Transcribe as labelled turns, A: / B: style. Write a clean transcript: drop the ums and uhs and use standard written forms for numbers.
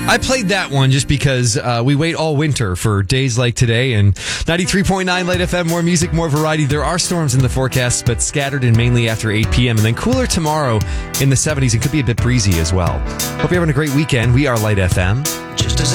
A: I played that one just because we wait all winter for days like today. And 93.9 Light FM, more music, more variety. There are storms in the forecast, but scattered and mainly after 8 p.m. And then cooler tomorrow in the 70s. It could be a bit breezy as well. Hope you're having a great weekend. We are Light FM.
B: Just as